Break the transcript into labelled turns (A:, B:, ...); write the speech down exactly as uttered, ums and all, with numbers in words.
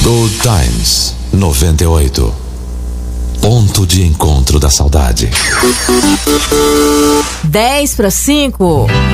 A: Good Times noventa e oito. Ponto de encontro da saudade.
B: dez para cinco.